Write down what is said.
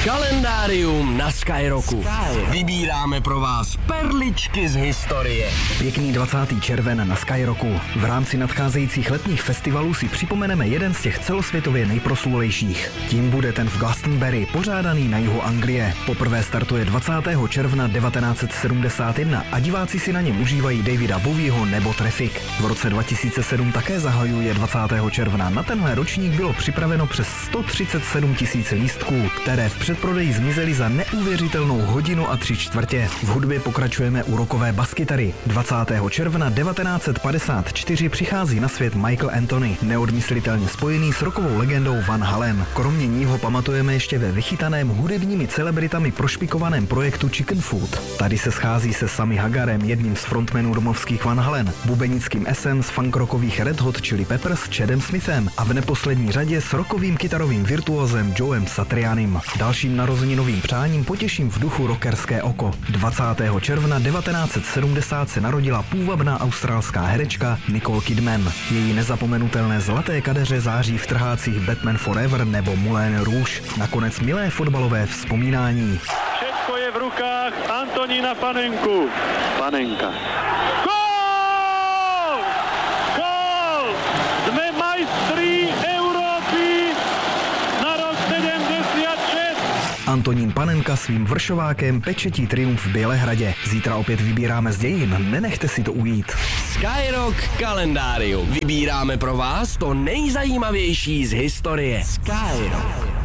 Kalendárium na Skyrocku. Vybíráme pro vás perličky z historie. Pěkný 20. červen na Skyrocku. V rámci nadcházejících letních festivalů si připomeneme jeden z těch celosvětově nejproslulejších. Tím bude ten v Glastonbury, pořádaný na jihu Anglie. Poprvé startuje 20. června 1971 a diváci si na něm užívají Davida Bowieho nebo Traffic. V roce 2007 také zahajuje 20. června. Na tenhle ročník bylo připraveno přes 137 000 lístků, které v předprodeji zmizely za neuvěřitelnou hodinu a 3/4. V hudbě pokračujeme u rockové baskytary. 20. června 1954 přichází na svět Michael Anthony, neodmyslitelně spojený s rockovou legendou Van Halen. Kromě ní ho pamatujeme ještě ve vychytaném hudebními celebritami prošpikovaném projektu Chicken Food. Tady se schází se Sammy Hagarem, jedním z frontmenů domovských Van Halen, bubenickým esem z funkrockových Red Hot Chili Peppers Chadem Smithem a v neposlední řadě s rockovým kytarovým virtuózem Joem Satrianim. Dalším narozeninovým přáním potěším v duchu rockerské oko. 20. června 1970 se narodila půvabná australská herečka Nicole Kidman. Její nezapomenutelné zlaté kadeře září v trhácích Batman Forever nebo Moulin Rouge. Nakonec milé fotbalové vzpomínání. Všetko je v rukách Antonína Panenku. Panenka. Gól! Gól! Sme majstri Európy na rok 76. Antonín Panenka svým vršovákem pečetí triumf v Bělehradě. Zítra opět vybíráme z dějin, nenechte si to ujít. Skyrock kalendárium. Vybíráme pro vás to nejzajímavější z historie. Skyrock.